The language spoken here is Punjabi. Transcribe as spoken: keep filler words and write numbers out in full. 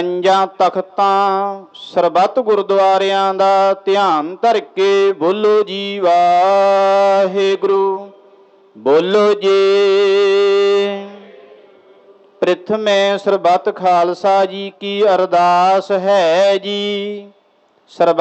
ਪੰਜਾਂ ਤਖਤਾਂ ਸਰਬੱਤ ਗੁਰਦੁਆਰਿਆਂ ਦਾ ਧਿਆਨ ਧਰ ਕੇ ਬੋਲੋ ਜੀ ਵਾਹਿਗੁਰੂ। ਬੋਲੋ ਜੀ। ਪ੍ਰਥਮੇ ਸਰਬੱਤ ਖਾਲਸਾ ਜੀ ਕੀ ਅਰਦਾਸ ਹੈ ਜੀ। ਸਰਬੱਤ